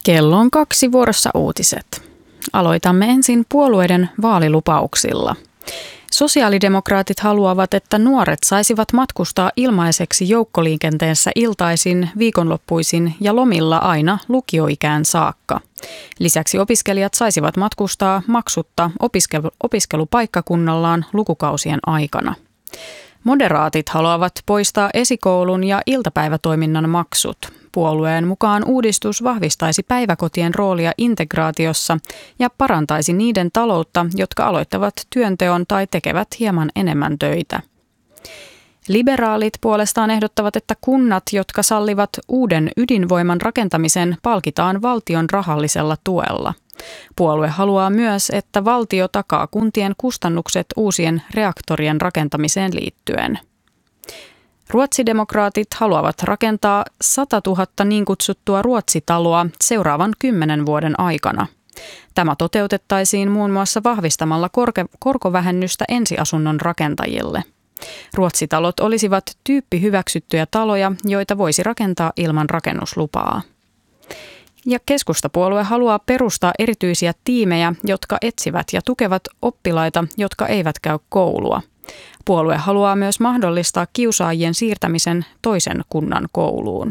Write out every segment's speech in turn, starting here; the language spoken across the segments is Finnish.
Kello on 2 vuorossa uutiset. Aloitamme ensin puolueiden vaalilupauksilla. Sosiaalidemokraatit haluavat, että nuoret saisivat matkustaa ilmaiseksi joukkoliikenteessä iltaisin, viikonloppuisin ja lomilla aina lukioikään saakka. Lisäksi opiskelijat saisivat matkustaa maksutta opiskelupaikkakunnallaan lukukausien aikana. Moderaatit haluavat poistaa esikoulun ja iltapäivätoiminnan maksut. Puolueen mukaan uudistus vahvistaisi päiväkotien roolia integraatiossa ja parantaisi niiden taloutta, jotka aloittavat työnteon tai tekevät hieman enemmän töitä. Liberaalit puolestaan ehdottavat, että kunnat, jotka sallivat uuden ydinvoiman rakentamisen, palkitaan valtion rahallisella tuella. Puolue haluaa myös, että valtio takaa kuntien kustannukset uusien reaktorien rakentamiseen liittyen. Ruotsidemokraatit haluavat rakentaa 100 000 niin kutsuttua ruotsitaloa seuraavan 10 vuoden aikana. Tämä toteutettaisiin muun muassa vahvistamalla korkovähennystä ensiasunnon rakentajille. Ruotsitalot olisivat tyyppihyväksyttyjä taloja, joita voisi rakentaa ilman rakennuslupaa. Ja keskustapuolue haluaa perustaa erityisiä tiimejä, jotka etsivät ja tukevat oppilaita, jotka eivät käy koulua. Puolue haluaa myös mahdollistaa kiusaajien siirtämisen toisen kunnan kouluun.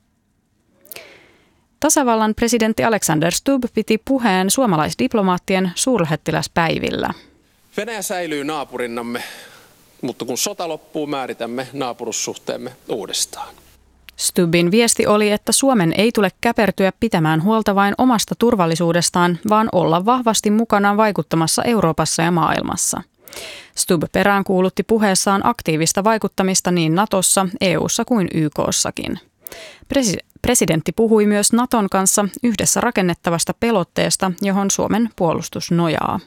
Tasavallan presidentti Alexander Stubb piti puheen suomalaisdiplomaattien suurlähettiläspäivillä. Venäjä säilyy naapurinnamme, mutta kun sota loppuu, määritämme naapurussuhteemme uudestaan. Stubbin viesti oli, että Suomen ei tule käpertyä pitämään huolta vain omasta turvallisuudestaan, vaan olla vahvasti mukana vaikuttamassa Euroopassa ja maailmassa. Stubb peräänkuulutti puheessaan aktiivista vaikuttamista niin Natossa, EU:ssa kuin YK:ssakin. Presidentti puhui myös Naton kanssa yhdessä rakennettavasta pelotteesta, johon Suomen puolustus nojaa.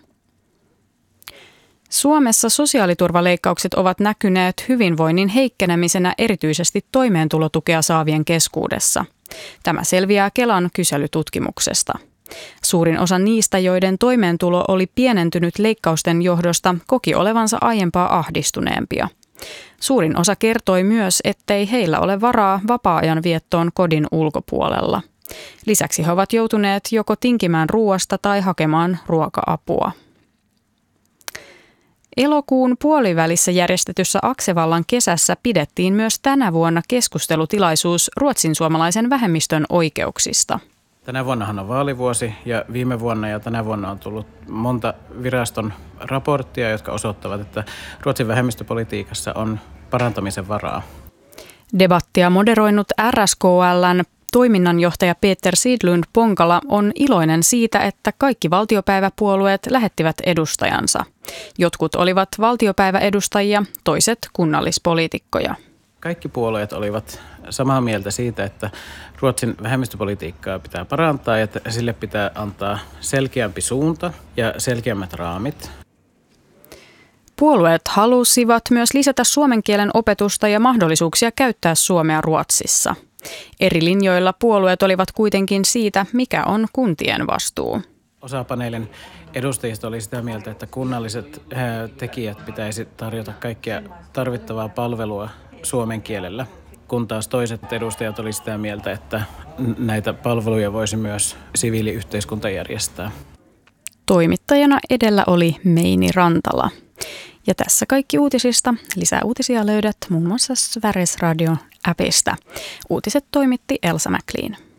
Suomessa sosiaaliturvaleikkaukset ovat näkyneet hyvinvoinnin heikkenemisenä erityisesti toimeentulotukea saavien keskuudessa. Tämä selviää Kelan kyselytutkimuksesta. Suurin osa niistä, joiden toimeentulo oli pienentynyt leikkausten johdosta, koki olevansa aiempaa ahdistuneempia. Suurin osa kertoi myös, ettei heillä ole varaa vapaa-ajan viettoon kodin ulkopuolella. Lisäksi he ovat joutuneet joko tinkimään ruoasta tai hakemaan ruoka-apua. Elokuun puolivälissä järjestetyssä Aksevallan kesässä pidettiin myös tänä vuonna keskustelutilaisuus ruotsinsuomalaisen vähemmistön oikeuksista. Tänä vuonnahan on vaalivuosi ja viime vuonna ja tänä vuonna on tullut monta viraston raporttia, jotka osoittavat, että Ruotsin vähemmistöpolitiikassa on parantamisen varaa. Debattia moderoinut RSKL:n toiminnanjohtaja Peter Sidlund Ponkala on iloinen siitä, että kaikki valtiopäiväpuolueet lähettivät edustajansa. Jotkut olivat valtiopäiväedustajia, toiset kunnallispoliitikkoja. Kaikki puolueet olivat samaa mieltä siitä, että Ruotsin vähemmistöpolitiikkaa pitää parantaa ja että sille pitää antaa selkeämpi suunta ja selkeämmät raamit. Puolueet halusivat myös lisätä suomen kielen opetusta ja mahdollisuuksia käyttää suomea Ruotsissa. Eri linjoilla puolueet olivat kuitenkin siitä, mikä on kuntien vastuu. Osa paneelin edustajista oli sitä mieltä, että kunnalliset tekijät pitäisi tarjota kaikkia tarvittavaa palvelua suomen kielellä, kun taas toiset edustajat oli sitä mieltä, että näitä palveluja voisi myös siviiliyhteiskunta järjestää. Toimittajana edellä oli Meini Rantala. Ja tässä kaikki uutisista. Lisää uutisia löydät muun muassa Sveriges Radio-appista. Uutiset toimitti Elsa McLean.